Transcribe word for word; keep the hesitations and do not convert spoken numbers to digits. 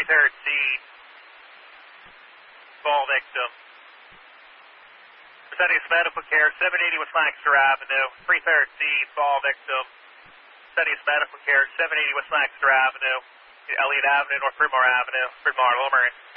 three-third C, fall victim. Fresenius Medical Care, seven eighty West Lancaster Avenue, three-third C, fall victim. Fresenius Medical Care, seven eighty West Lancaster Avenue, Elliott Avenue, North Bryn Mawr Avenue, Bryn Mawr, Little Marine.